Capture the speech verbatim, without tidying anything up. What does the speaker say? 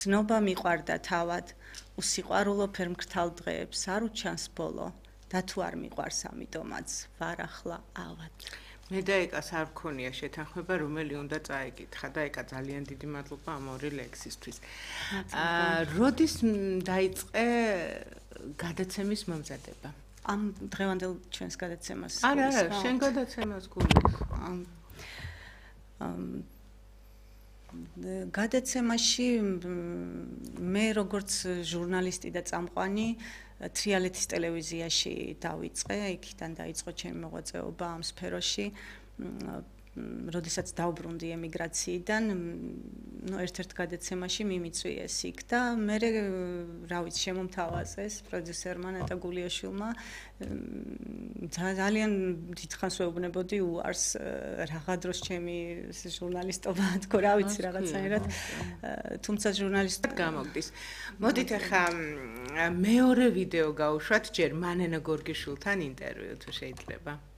ცნობა მიყვარდა თავად, უსიყვარულო ფერმკრთალ დღეებს არ უჩანს ბოლო და თუ არ მიყვარს ამიტომაც ვარ ახლა ავად. მე და ეკას არ მქონია შეთანხმება, რომელი უნდა წაეკითხა და ეკა ძალიან დიდი მადლობა ამ ორი ლექსისთვის. აა როდის დაიწყე გადაცემის მომზადება? ამ დღევანდელ ჩვენს გადაცემას. არა, არა, შენ გადაცემას გულის. გადაცემაში მე როგორც ჟურნალისტი და წამყვანი თრიალეთის ტელევიზიაში დავიწყე, იქიდან დაიწყო ჩემი მოღვაწეობა ამ სფეროში. როდესაც დავბრუნდი ემიგრაციიდან, ნუ ერთ-ერთ გადაცემაში მიმიწვიეს იქ და მე რა ვიცი, შემომთავაზეს პროდიუსერმა ნატა გულიაშვილმა ძალიან დიდხანს ვეუბნებოდი უარს რაღა დროს ჩემი ჟურნალისტობა თქო რა ვიცი რაღაცაერად თუმცა ჟურნალისტად გამოგდის. მოდით ახლა მეორე ვიდეო გავუშვათ ჯერ მანენა გორგიშვილთან ინტერვიუ თუ შეიძლება.